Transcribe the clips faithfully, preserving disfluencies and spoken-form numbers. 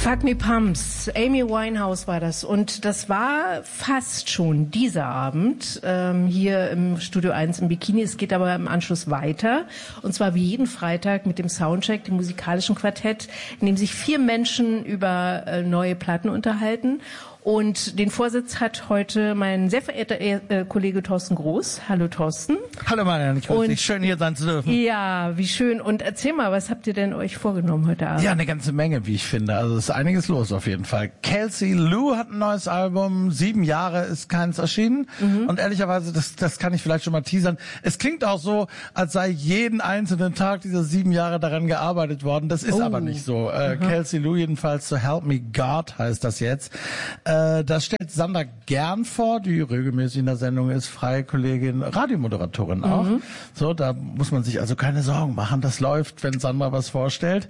Fuck Me Pumps, Amy Winehouse war das. Und das war fast schon dieser Abend ähm, hier im Studio eins im Bikini. Es geht aber im Anschluss weiter. Und zwar wie jeden Freitag mit dem Soundcheck, dem musikalischen Quartett, in dem sich vier Menschen über äh, neue Platten unterhalten. Und den Vorsitz hat heute mein sehr verehrter äh, Kollege Thorsten Groß. Hallo Thorsten. Hallo Marianne, ich freue mich, schön hier sein zu dürfen. Ja, wie schön. Und erzähl mal, was habt ihr denn euch vorgenommen heute Abend? Ja, eine ganze Menge, wie ich finde. Also es ist einiges los auf jeden Fall. Kelsey Lou hat ein neues Album, sieben Jahre ist keins erschienen. Mhm. Und ehrlicherweise, das, das kann ich vielleicht schon mal teasern. Es klingt auch so, als sei jeden einzelnen Tag dieser sieben Jahre daran gearbeitet worden. Das ist oh. aber nicht so. Äh, Kelsey Lou jedenfalls, So Help Me God heißt das jetzt. Äh, Das stellt Sandra Gern vor, die regelmäßig in der Sendung ist, freie Kollegin, Radiomoderatorin auch. Mhm. So, da muss man sich also keine Sorgen machen. Das läuft, wenn Sandra was vorstellt.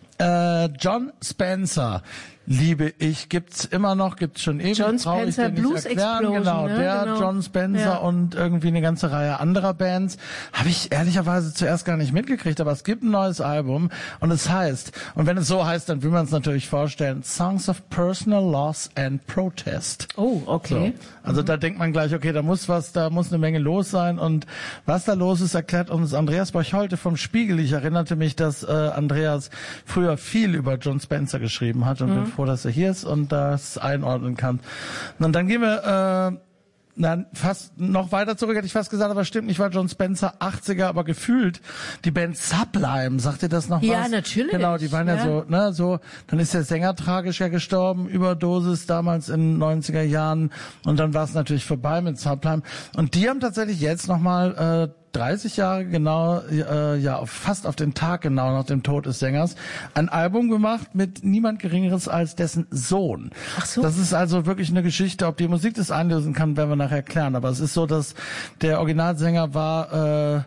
Äh, Jon Spencer, liebe ich, gibt's immer noch, gibt's schon ewig. Jon Spencer Blues Explosion, genau, ne? der Genau. Jon Spencer ja. und irgendwie eine ganze Reihe anderer Bands. Habe ich ehrlicherweise zuerst gar nicht mitgekriegt, aber es gibt ein neues Album und es heißt, und wenn es so heißt, dann will man es natürlich vorstellen, Songs of Personal Loss and Protest. Oh, okay. So. Also mhm. da denkt man gleich, okay, da muss was, da muss eine Menge los sein und was da los ist, erklärt uns Andreas Borch-Holte vom Spiegel. Ich erinnerte mich, dass äh, Andreas früher viel über Jon Spencer geschrieben hat und mhm. bin froh, dass er hier ist und das einordnen kann. Und dann gehen wir äh, na, fast noch weiter zurück, hätte ich fast gesagt, aber stimmt nicht, war Jon Spencer achtziger, aber gefühlt die Band Sublime, sagt ihr das noch was? Ja, natürlich. Genau, die waren ja, ja so, ne, so, dann ist der Sänger tragisch ja gestorben, Überdosis damals in den neunziger Jahren und dann war es natürlich vorbei mit Sublime und die haben tatsächlich jetzt nochmal äh, dreißig Jahre genau, äh, ja, auf, fast auf den Tag genau nach dem Tod des Sängers, ein Album gemacht mit niemand Geringeres als dessen Sohn. Ach so. Das ist also wirklich eine Geschichte, ob die Musik das einlösen kann, werden wir nachher erklären. Aber es ist so, dass der Originalsänger war, äh,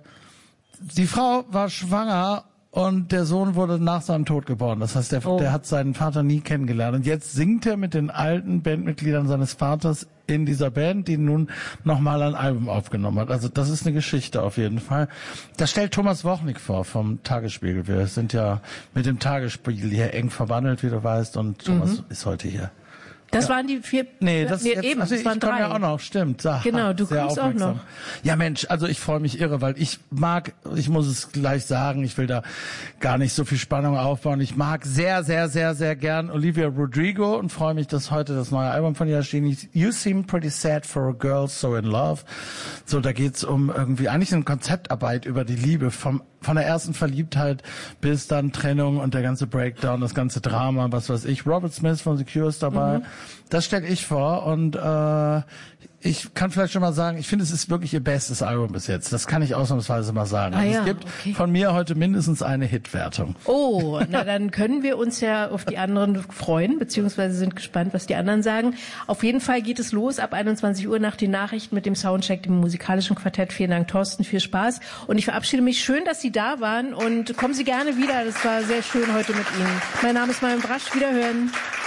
die Frau war schwanger und der Sohn wurde nach seinem Tod geboren. Das heißt, der, oh. der hat seinen Vater nie kennengelernt. Und jetzt singt er mit den alten Bandmitgliedern seines Vaters in dieser Band, die nun nochmal ein Album aufgenommen hat. Also das ist eine Geschichte auf jeden Fall. Das stellt Thomas Wochnik vor vom Tagesspiegel. Wir sind ja mit dem Tagesspiegel hier eng verbandelt, wie du weißt. Und Thomas mhm. ist heute hier. Das ja. waren die vier. Nee, das nee, jetzt, eben, also das waren ich komme drei. ja auch noch, stimmt. Ach, genau, du kommst auch noch. Ja, Mensch, also ich freue mich irre, weil ich mag, ich muss es gleich sagen, ich will da gar nicht so viel Spannung aufbauen. Ich mag sehr, sehr, sehr, sehr gern Olivia Rodrigo und freue mich, dass heute das neue Album von ihr erschienen ist. You Seem Pretty Sad for a Girl So in Love. So, da geht's um irgendwie eigentlich eine Konzeptarbeit über die Liebe vom von der ersten Verliebtheit bis dann Trennung und der ganze Breakdown, das ganze Drama, was weiß ich. Robert Smith von The Cure ist dabei. Mhm. Das stelle ich vor und äh, ich kann vielleicht schon mal sagen, ich finde, es ist wirklich ihr bestes Album bis jetzt. Das kann ich ausnahmsweise mal sagen. Ah, also ja, es gibt okay. von mir heute mindestens eine Hitwertung. Oh, na dann können wir uns ja auf die anderen freuen, beziehungsweise sind gespannt, was die anderen sagen. Auf jeden Fall geht es los ab einundzwanzig Uhr nach den Nachrichten mit dem Soundcheck, dem musikalischen Quartett. Vielen Dank, Thorsten, viel Spaß. Und ich verabschiede mich. Schön, dass Sie da waren und kommen Sie gerne wieder. Das war sehr schön heute mit Ihnen. Mein Name ist Marion Brasch. Wiederhören.